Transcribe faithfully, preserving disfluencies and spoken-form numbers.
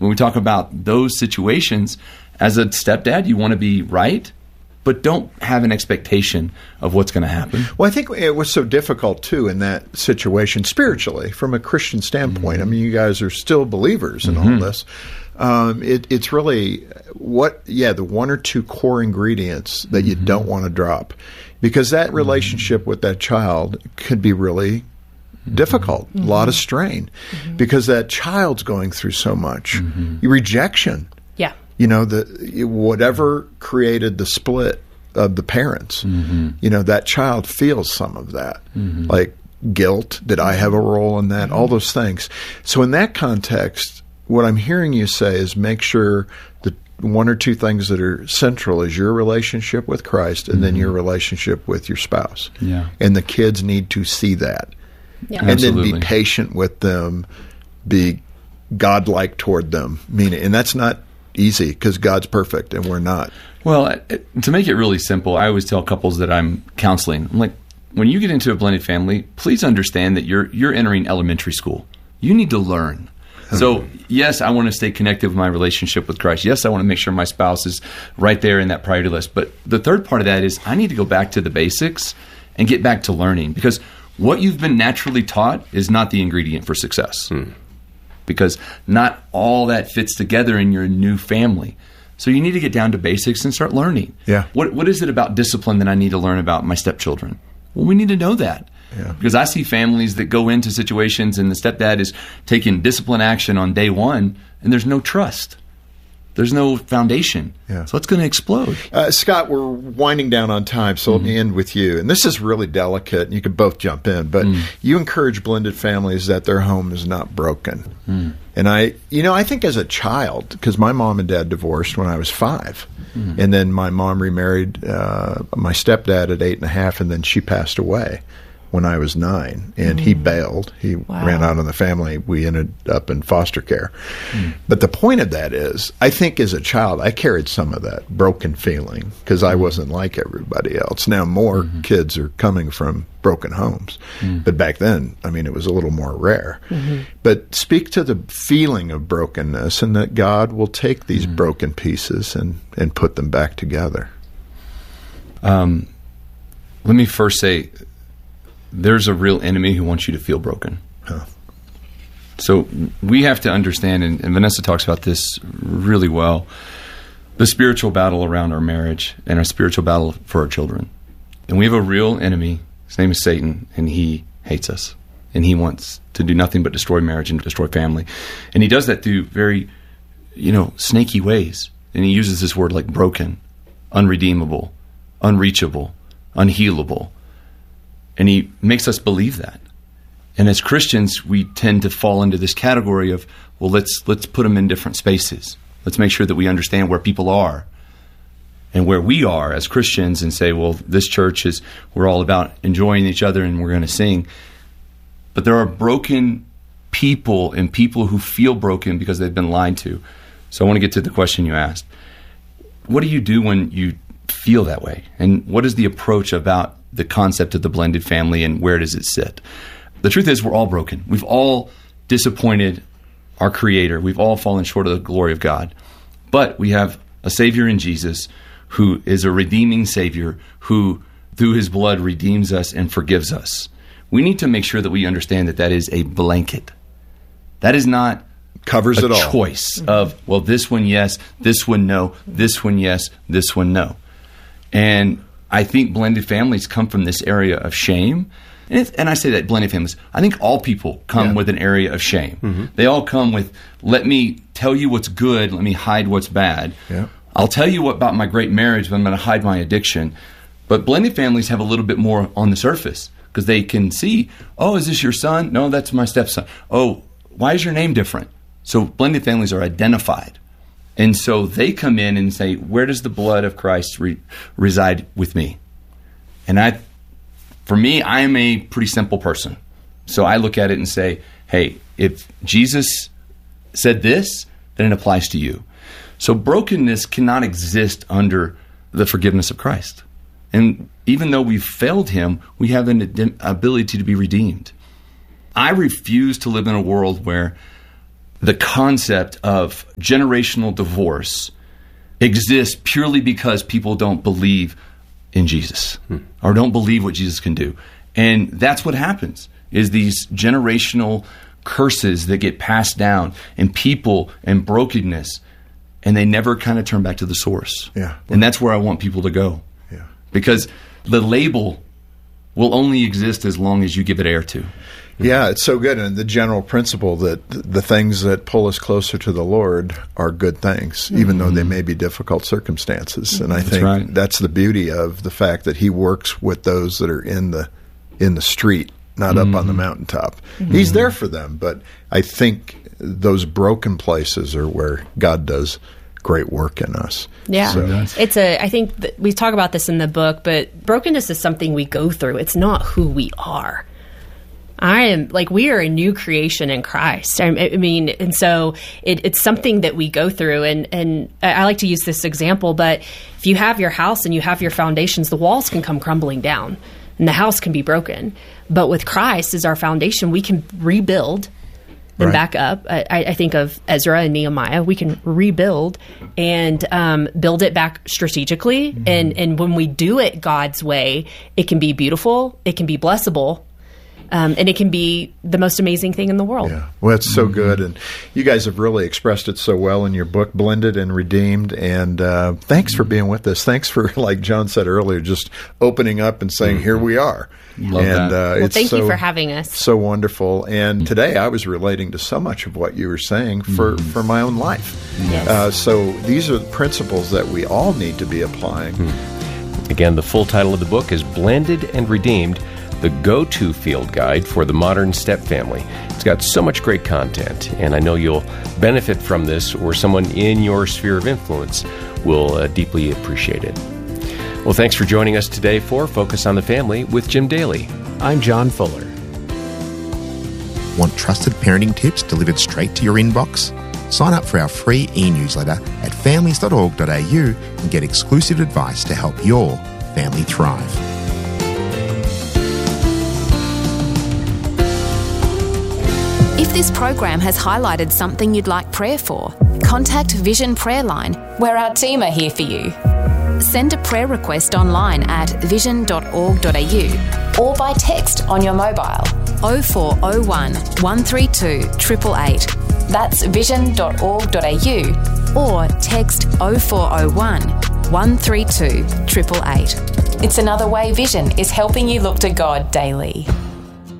when we talk about those situations, as a stepdad, you want to be right, but don't have an expectation of what's going to happen. Well, I think it was so difficult, too, in that situation, spiritually, from a Christian standpoint. Mm-hmm. I mean, you guys are still believers in mm-hmm. all this. Um, it, it's really what, yeah, the one or two core ingredients that you mm-hmm. don't want to drop, because that relationship mm-hmm. with that child could be really mm-hmm. difficult, mm-hmm. a lot of strain, mm-hmm. because that child's going through so much mm-hmm. rejection. Yeah, you know, the whatever created the split of the parents. Mm-hmm. You know, that child feels some of that, mm-hmm. like guilt. Did I have a role in that? Mm-hmm. All those things. So in that context, what I'm hearing you say is make sure the one or two things that are central is your relationship with Christ and mm-hmm. then your relationship with your spouse. Yeah. And the kids need to see that. Yeah. And Absolutely. then be patient with them, be godlike toward them. Meaning, and that's not easy because God's perfect and we're not. Well, to make it really simple, I always tell couples that I'm counseling, I'm like, when you get into a blended family, please understand that you're you're entering elementary school. You need to learn. So, yes, I want to stay connected with my relationship with Christ. Yes, I want to make sure my spouse is right there in that priority list. But the third part of that is I need to go back to the basics and get back to learning, because what you've been naturally taught is not the ingredient for success. Hmm. Because not all that fits together in your new family. So you need to get down to basics and start learning. Yeah. What What is it about discipline that I need to learn about my stepchildren? Well, we need to know that. Yeah. Because I see families that go into situations and the stepdad is taking discipline action on day one and there's no trust. There's no foundation. Yeah. So it's going to explode. Uh, Scott, we're winding down on time, so mm-hmm. let me end with you. And this is really delicate, and you can both jump in, but mm. you encourage blended families that their home is not broken. Mm. And I, you know, I think as a child, because my mom and dad divorced when I was five, mm. and then my mom remarried uh, my stepdad at eight and a half, and then she passed away when I was nine, and mm. he bailed. He wow. ran out on the family. We ended up in foster care. Mm. But the point of that is, I think as a child, I carried some of that broken feeling because I wasn't like everybody else. Now more mm-hmm. kids are coming from broken homes. Mm. But back then, I mean, it was a little more rare. Mm-hmm. But speak to the feeling of brokenness and that God will take these mm. broken pieces and, and put them back together. Um, let me first say, there's a real enemy who wants you to feel broken. Huh. So we have to understand, and, and Vanessa talks about this really well, the spiritual battle around our marriage and our spiritual battle for our children. And we have a real enemy. His name is Satan, and he hates us. And he wants to do nothing but destroy marriage and destroy family. And he does that through very, you know, snaky ways. And he uses this word like broken, unredeemable, unreachable, unhealable. And he makes us believe that. And as Christians, we tend to fall into this category of, well, let's let's put them in different spaces. Let's make sure that we understand where people are and where we are as Christians and say, well, this church is, we're all about enjoying each other and we're going to sing. But there are broken people and people who feel broken because they've been lied to. So I want to get to the question you asked. What do you do when you feel that way? And what is the approach about the concept of the blended family and where does it sit? The truth is we're all broken. We've all disappointed our Creator. We've all fallen short of the glory of God. But we have a Savior in Jesus who is a redeeming Savior who, through His blood, redeems us and forgives us. We need to make sure that we understand that that is a blanket. That is not covers a it all. choice of, well, this one yes, this one no, this one yes, this one no. And I think blended families come from this area of shame. And, it's, and I say that blended families, I think all people come yeah. with an area of shame. Mm-hmm. They all come with, let me tell you what's good, let me hide what's bad. Yeah. I'll tell you what about my great marriage, but I'm going to hide my addiction. But blended families have a little bit more on the surface because they can see, oh, is this your son? No, that's my stepson. Oh, why is your name different? So blended families are identified. And so they come in and say, where does the blood of Christ re- reside with me? And I, for me, I am a pretty simple person. So I look at it and say, hey, if Jesus said this, then it applies to you. So brokenness cannot exist under the forgiveness of Christ. And even though we've failed Him, we have an ad- ability to be redeemed. I refuse to live in a world where the concept of generational divorce exists purely because people don't believe in Jesus hmm. or don't believe what Jesus can do. And that's what happens, is these generational curses that get passed down, and people and brokenness, and they never kind of turn back to the source. Yeah. And that's where I want people to go. Yeah. Because the label will only exist as long as you give it air to. Yeah, it's so good. And the general principle that the things that pull us closer to the Lord are good things, mm-hmm. even though they may be difficult circumstances. Mm-hmm. And I that's think right. that's the beauty of the fact that he works with those that are in the in the street, not mm-hmm. up on the mountaintop. Mm-hmm. He's there for them, but I think those broken places are where God does great work in us. Yeah. So. It's a, I think that we talk about this in the book, but brokenness is something we go through. It's not who we are. I am, like, we are a new creation in Christ. I, I mean, and so it, it's something that we go through. And, and I like to use this example, but if you have your house and you have your foundations, the walls can come crumbling down and the house can be broken. But with Christ as our foundation, we can rebuild and right. back up. I, I think of Ezra and Nehemiah. We can rebuild and um, build it back strategically. Mm-hmm. And, and when we do it God's way, it can be beautiful. It can be blessable. Um, and it can be the most amazing thing in the world. Yeah, well, it's so mm-hmm. good. And you guys have really expressed it so well in your book, Blended and Redeemed. And uh, thanks for being with us. Thanks for, like John said earlier, just opening up and saying, mm-hmm. here we are. Love and, that. Uh, well, it's thank so, you for having us. So wonderful. And today I was relating to so much of what you were saying for, mm-hmm. for my own life. Yes. Uh, so these are the principles that we all need to be applying. Mm-hmm. Again, the full title of the book is Blended and Redeemed, the go-to field guide for the modern step family. It's got so much great content, and I know you'll benefit from this, or someone in your sphere of influence will uh, deeply appreciate it. Well, thanks for joining us today for Focus on the Family with Jim Daly. I'm John Fuller. Want trusted parenting tips delivered straight to your inbox? Sign up for our free e-newsletter at families dot org dot a u and get exclusive advice to help your family thrive. If this program has highlighted something you'd like prayer for, contact Vision Prayer Line, where our team are here for you. Send a prayer request online at vision dot org dot a u or by text on your mobile oh four oh one, one three two, eight eight eight. That's vision dot org dot a u or text oh four oh one, one three two, eight eight eight. It's another way Vision is helping you look to God daily.